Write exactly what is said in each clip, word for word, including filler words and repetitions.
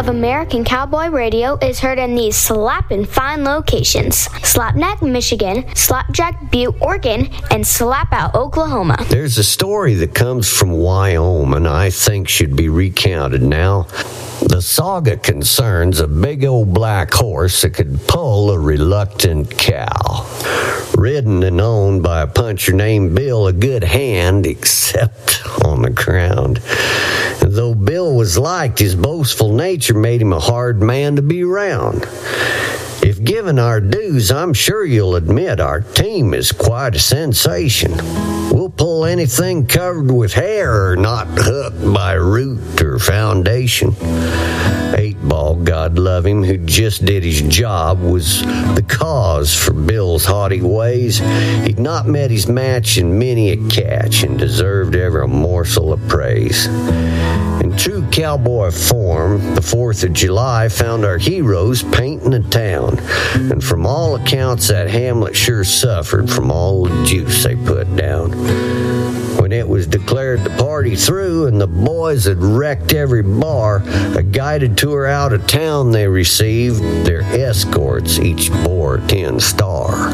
of American Cowboy Radio is heard in these slappin' fine locations: Slapneck, Michigan, Slapjack, Butte, Oregon, and Slapout, Oklahoma. There's a story that comes from Wyoming I think should be recounted now. The saga concerns a big old black horse that could pull a reluctant cow. Ridden and owned by a puncher named Bill, a good hand, except on the ground. And though Bill was liked, his boastful nature made him a hard man to be around. If given our dues, I'm sure you'll admit our team is quite a sensation. We'll pull anything covered with hair or not hooked by root or foundation. Eight Ball, God love him, who just did his job, was the cause for Bill's haughty ways. He'd not met his match in many a catch and deserved every morsel of praise. In true cowboy form, the fourth of July found our heroes painting the town, and from all accounts that hamlet sure suffered from all the juice they put down. When it was declared the party through and the boys had wrecked every bar, a guided tour out of town they received. Their escorts each bore a ten-star.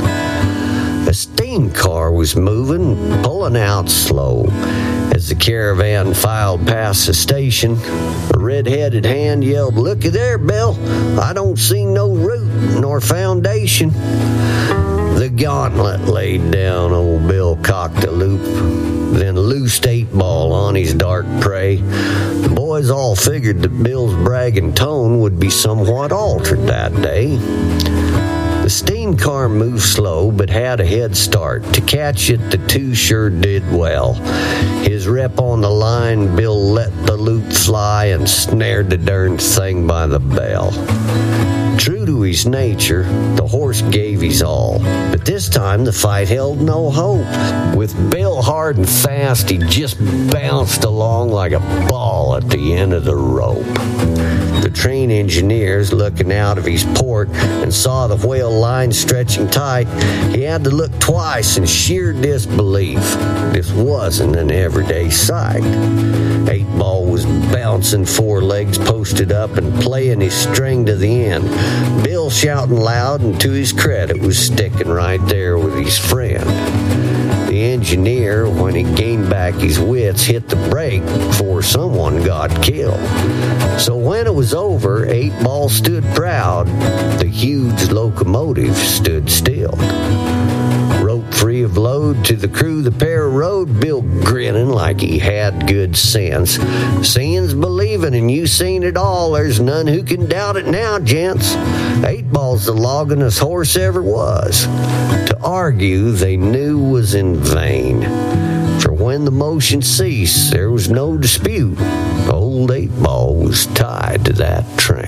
A steam car was moving, pulling out slow. As the caravan filed past the station, a red-headed hand yelled, "Looky there, Bill, I don't see no root nor foundation." The gauntlet laid down, old Bill cocked a loop, then loosed Eight Ball on his dark prey. The boys all figured that Bill's bragging tone would be somewhat altered that day. The steam car moved slow, but had a head start. To catch it, the two sure did well. His rep on the line, Bill let the loop fly and snared the darn thing by the bell. True to his nature, the horse gave his all, but this time the fight held no hope. With Bill hard and fast, he just bounced along like a ball at the end of the rope. The train engineers, looking out of his port and saw the whale line stretching tight, he had to look twice in sheer disbelief. This wasn't an everyday sight. Eight Ball was bouncing, four legs posted up and playing his string to the end. Bill shouting loud, and to his credit was sticking right there with his friend. The engineer, when he gained back his wits, hit the brake before someone got killed. So when it was over, Eight Ball stood proud. The huge locomotive stood still. Rope free of load, to the crew the pair rode, Bill grinning like he had good sense. Seeing's believing, and you seen it all. There's none who can doubt it now, gents. Eight Ball's the longest horse ever was. To argue, they knew was in vain. For when the motion ceased, there was no dispute. Old Eight Ball was tied to that train.